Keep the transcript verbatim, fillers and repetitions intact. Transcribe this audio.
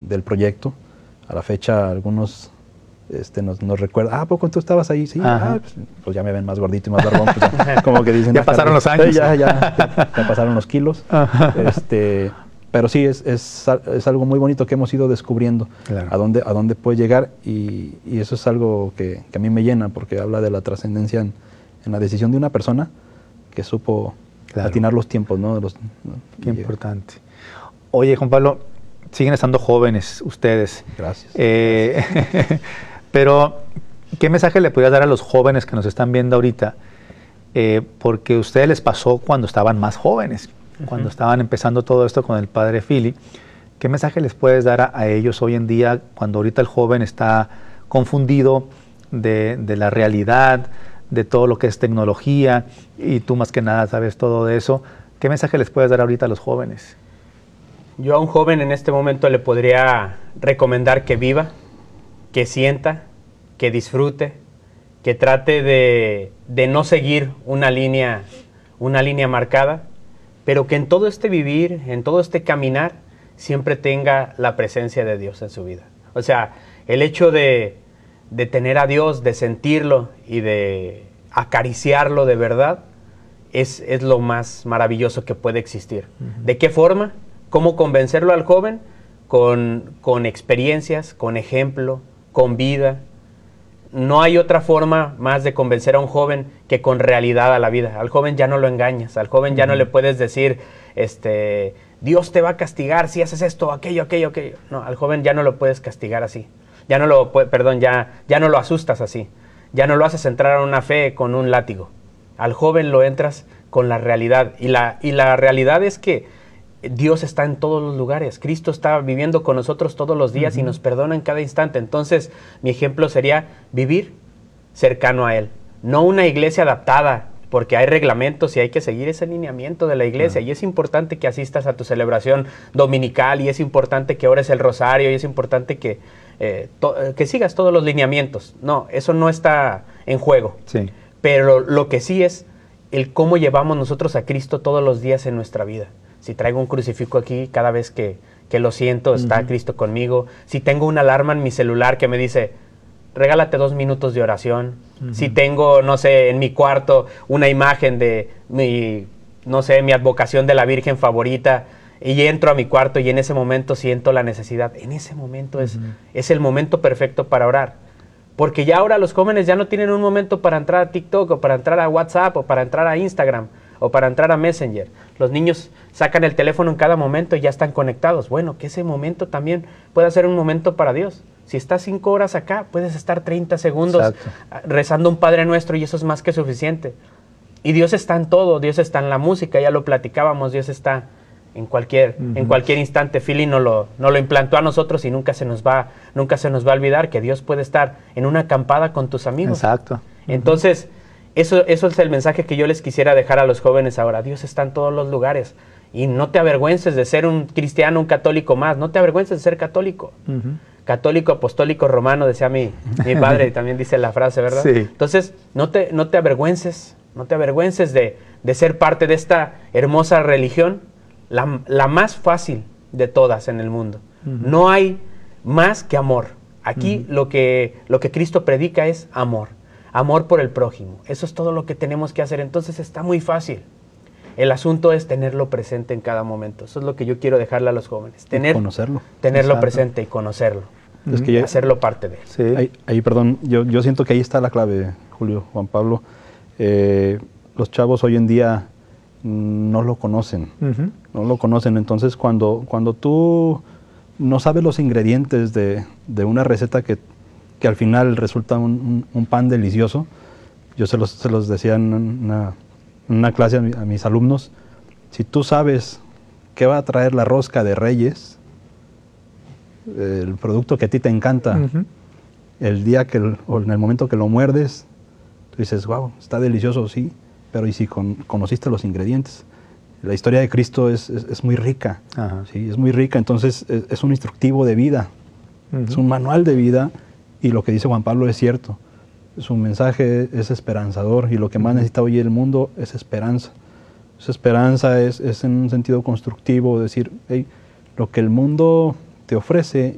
del proyecto. A la fecha algunos este, nos, nos recuerdan, ah, ¿a poco tú estabas ahí? Sí, ah, pues, pues ya me ven más gordito y más barbón. Pues ya, como que dicen, ya pasaron los años. Ya, ya, ya, ya pasaron los kilos. Este, pero sí, es, es, es algo muy bonito que hemos ido descubriendo, claro, a dónde, a dónde puede llegar, y, y eso es algo que, que a mí me llena, porque habla de la trascendencia en, en la decisión de una persona que supo, claro, atinar los tiempos, ¿no? De los, Qué importante. Oye, Juan Pablo, siguen estando jóvenes ustedes. Gracias. Eh, Gracias. Pero, ¿qué mensaje le podrías dar a los jóvenes que nos están viendo ahorita? Eh, porque a ustedes les pasó cuando estaban más jóvenes, uh-huh, cuando estaban empezando todo esto con el padre Philly. ¿Qué mensaje les puedes dar a, a ellos hoy en día, cuando ahorita el joven está confundido de, de la realidad, de todo lo que es tecnología, y tú más que nada sabes todo de eso? ¿Qué mensaje les puedes dar ahorita a los jóvenes? Yo a un joven en este momento le podría recomendar que viva, que sienta, que disfrute, que trate de, de no seguir una línea, una línea marcada, pero que en todo este vivir, en todo este caminar, siempre tenga la presencia de Dios en su vida. O sea, el hecho de, de tener a Dios, de sentirlo y de acariciarlo de verdad, es, es lo más maravilloso que puede existir. Uh-huh. ¿De qué forma? ¿Cómo convencerlo al joven? Con, con experiencias, con ejemplo, con vida. No hay otra forma más de convencer a un joven que con realidad a la vida. Al joven ya no lo engañas, al joven ya uh-huh. no le puedes decir, este, Dios te va a castigar si haces esto, aquello, aquello, aquello. No, al joven ya no lo puedes castigar así. Ya no lo, perdón, ya, ya no lo asustas así. Ya no lo haces entrar a una fe con un látigo. Al joven lo entras con la realidad. Y la, y la realidad es que Dios está en todos los lugares. Cristo está viviendo con nosotros todos los días uh-huh. y nos perdona en cada instante. Entonces, mi ejemplo sería vivir cercano a Él. No una iglesia adaptada, porque hay reglamentos y hay que seguir ese lineamiento de la iglesia. Uh-huh. Y es importante que asistas a tu celebración dominical, y es importante que ores el rosario, y es importante que, eh, to- que sigas todos los lineamientos. No, eso no está en juego. Sí. Pero lo que sí es el cómo llevamos nosotros a Cristo todos los días en nuestra vida. Si traigo un crucifijo aquí, cada vez que, que lo siento, está uh-huh. Cristo conmigo. Si tengo una alarma en mi celular que me dice, regálate dos minutos de oración. Uh-huh. Si tengo, no sé, en mi cuarto una imagen de mi, no sé, mi advocación de la Virgen favorita, y entro a mi cuarto y en ese momento siento la necesidad. En ese momento uh-huh. es, es el momento perfecto para orar. Porque ya ahora los jóvenes ya no tienen un momento para entrar a TikTok, o para entrar a WhatsApp, o para entrar a Instagram, o para entrar a Messenger. Los niños sacan el teléfono en cada momento y ya están conectados. Bueno, que ese momento también pueda ser un momento para Dios. Si estás cinco horas acá, puedes estar treinta segundos Exacto. rezando un Padre Nuestro, y eso es más que suficiente. Y Dios está en todo, Dios está en la música, ya lo platicábamos, Dios está en cualquier, uh-huh. en cualquier instante. Philly nos lo, nos lo implantó a nosotros, y nunca se nos va, nunca se nos va a olvidar que Dios puede estar en una acampada con tus amigos. Exacto. Uh-huh. Entonces, Eso, eso es el mensaje que yo les quisiera dejar a los jóvenes ahora. Dios está en todos los lugares. Y no te avergüences de ser un cristiano, un católico más. No te avergüences de ser católico. Uh-huh. Católico, apostólico, romano, decía mi, mi padre, y también dice la frase, ¿verdad? Sí. Entonces, no te, no te avergüences, no te avergüences de, de ser parte de esta hermosa religión, la, la más fácil de todas en el mundo. Uh-huh. No hay más que amor. Aquí uh-huh. lo que, lo que Cristo predica es amor. Amor por el prójimo. Eso es todo lo que tenemos que hacer. Entonces está muy fácil. El asunto es tenerlo presente en cada momento. Eso es lo que yo quiero dejarle a los jóvenes. Tener, y conocerlo. Tenerlo Exacto. presente y conocerlo. Es que ya, hacerlo parte de él. Sí. Ahí, ahí, perdón, yo, yo siento que ahí está la clave, Julio, Juan Pablo. Eh, los chavos hoy en día no lo conocen. Uh-huh. No lo conocen. Entonces, cuando, cuando tú no sabes los ingredientes de, de una receta que que al final resulta un, un, un pan delicioso. Yo se los, se los decía en una, en una clase a, mi, a mis alumnos, si tú sabes qué va a traer la rosca de Reyes, el producto que a ti te encanta, uh-huh. el día que, o en el momento que lo muerdes, tú dices, wow, está delicioso, sí, pero ¿y si con, conociste los ingredientes? La historia de Cristo es, es, es muy rica, uh-huh. ¿sí? Es muy rica, entonces es, es un instructivo de vida, uh-huh. es un manual de vida. Y lo que dice Juan Pablo es cierto. Su mensaje es esperanzador, y lo que más necesita hoy el mundo es esperanza. Esa esperanza es, es en un sentido constructivo, decir, hey, lo que el mundo te ofrece